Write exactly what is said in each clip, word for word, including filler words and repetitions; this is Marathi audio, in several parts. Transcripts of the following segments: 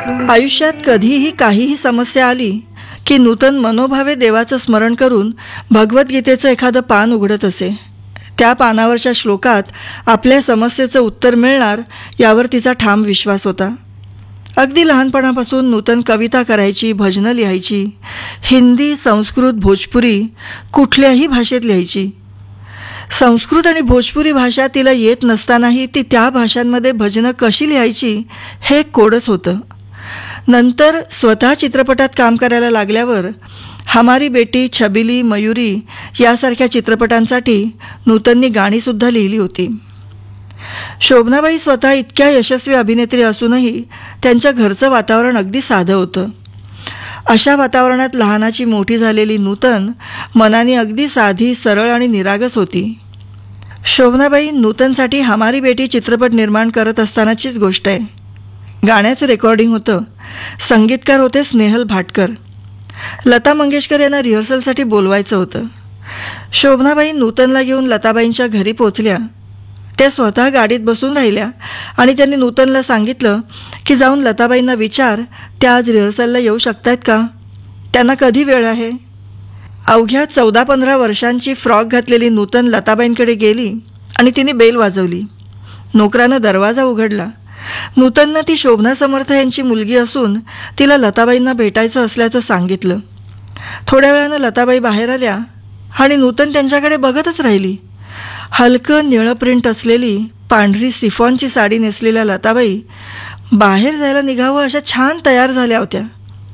आयुष्यात कधीही काहीही समस्या आली की नूतन मनोभावे देवाचं स्मरण करून भगवद्गीतेचं एखादं पान उघडत असे. त्या पानावरच्या श्लोकात आपल्या समस्येचं उत्तर मिळणार यावर तिचा ठाम विश्वास होता. अगदी लहानपणापासून नूतन कविता करायची, भजनं लिहायची, हिंदी, संस्कृत, भोजपुरी कुठल्याही भाषेत लिहायची. संस्कृत आणि भोजपुरी भाषा तिला येत नसतानाही ती त्या भाषांमध्ये भजनं कशी लिहायची हे एक कोडच होतं. नंतर स्वतः चित्रपटात काम करायला लागल्यावर हमारी बेटी, छबिली, मयुरी यासारख्या चित्रपटांसाठी नूतननी गाणीसुद्धा लिहिली होती. शोभनाबाई स्वतः इतक्या यशस्वी अभिनेत्री असूनही त्यांच्या घरचं वातावरण अगदी साधं होतं. अशा वातावरणात लहानाची मोठी झालेली नूतन मनाने अगदी साधी, सरळ आणि निरागस होती. शोभनाबाई नूतनसाठी हमारी बेटी चित्रपट निर्माण करत असतानाचीच गोष्ट आहे. गाण्याचं रेकॉर्डिंग होतं. संगीतकार होते स्नेहल भाटकर. लता मंगेशकर यांना रिहर्सलसाठी बोलवायचं होतं. शोभनाबाई नूतनला घेऊन लताबाईंच्या घरी पोचल्या. त्या स्वतः गाडीत बसून राहिल्या आणि त्यांनी नूतनला सांगितलं की जाऊन लताबाईंना विचार त्या आज रिहर्सलला येऊ शकतायत का, त्यांना कधी वेळ आहे. अवघ्या चौदा पंधरा वर्षांची फ्रॉक घातलेली नूतन लताबाईंकडे गेली आणि तिने बेल वाजवली. नोकरानं दरवाजा उघडला. नूतननं ती शोभना समर्थ यांची मुलगी असून तिला लताबाईंना भेटायचं असल्याचं सांगितलं. थोड्या वेळानं लताबाई बाहेर आल्या आणि नूतन त्यांच्याकडे बघतच राहिली. हलकं निळं प्रिंट असलेली पांढरी सिफॉनची साडी नेसलेल्या लताबाई बाहेर जायला निघावं अशा छान तयार झाल्या होत्या.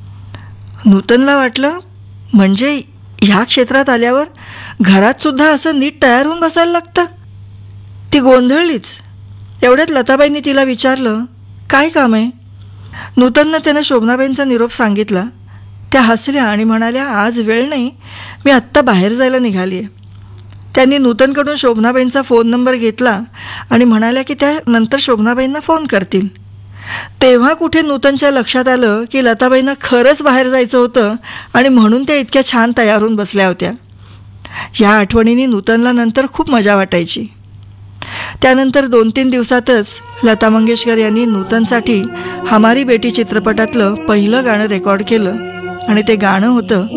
नूतनला वाटलं म्हणजे ह्या क्षेत्रात आल्यावर घरातसुद्धा असं नीट तयार होऊन बसायला लागतं. ती गोंधळलीच. एवढ्यात लताबाईंनी तिला विचारलं, काय काम आहे. नूतननं त्यानं शोभनाबाईंचा निरोप सांगितला. त्या हसल्या आणि म्हणाल्या, आज वेळ नाही, मी आत्ता बाहेर जायला निघाली आहे. त्यांनी नूतनकडून शोभनाबाईंचा फोन नंबर घेतला आणि म्हणाल्या की त्या नंतर शोभनाबाईंना फोन करतील. तेव्हा कुठे नूतनच्या लक्षात आलं की लताबाईंना खरंच बाहेर जायचं होतं आणि म्हणून त्या इतक्या छान तयार होऊन बसल्या होत्या. ह्या आठवणींनी नूतनला नंतर खूप मजा वाटायची. त्यानंतर दोन तीन दिवसातच लता मंगेशकर यांनी नूतनसाठी हमारी बेटी चित्रपटातलं पहिलं गाणं रेकॉर्ड केलं आणि ते गाणं होतं